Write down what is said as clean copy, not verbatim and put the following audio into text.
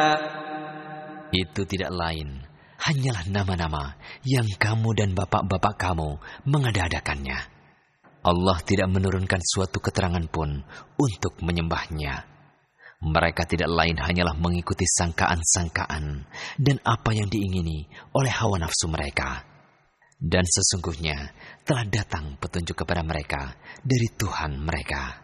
Itu tidak lain, hanyalah nama-nama yang kamu dan bapak-bapak kamu mengada-adakannya. Allah tidak menurunkan suatu keterangan pun untuk menyembahnya. Mereka tidak lain hanyalah mengikuti sangkaan-sangkaan dan apa yang diingini oleh hawa nafsu mereka. Dan sesungguhnya telah datang petunjuk kepada mereka dari Tuhan mereka.